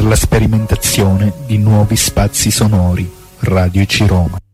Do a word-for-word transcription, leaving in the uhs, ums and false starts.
per la sperimentazione di nuovi spazi sonori. Radio I C I Roma.